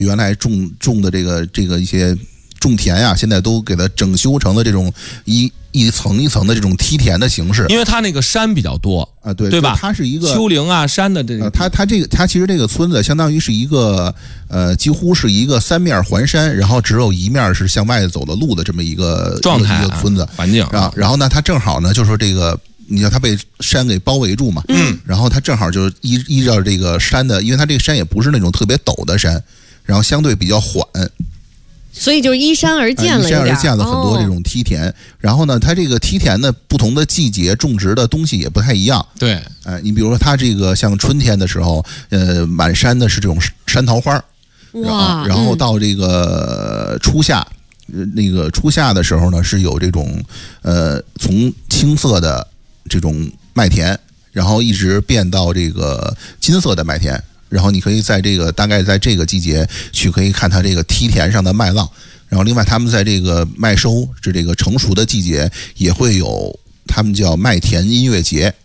原来种的这个一些种田呀，现在都给它整修成了这种一层一层的这种梯田的形式， 因为它那个山比较多啊，对吧？ 它是一个丘陵啊山的这个， 它其实这个村子相当于是一个几乎是一个3面环山，然后只有一面是向外走的路的这么一个状态、 一个村子环境啊。然后呢，它正好呢，就是说这个。你看它被山给包围住嘛，然后它正好就是依照这个山的，因为它这个山也不是那种特别陡的山，然后相对比较缓， 所以就是依山而建了， 依山而建了很多这种梯田。然后呢，它这个梯田呢，不同的季节种植的东西也不太一样。 对， 你比如说它这个像春天的时候，满山的是这种山桃花， 哇， 然后到这个初夏。那个初夏的时候呢，是有这种从青色的这种麦田，然后一直变到这个金色的麦田，然后你可以在这个大概在这个季节去可以看它这个梯田上的麦浪，然后另外他们在这个麦收是这个成熟的季节也会有他们叫麦田音乐节。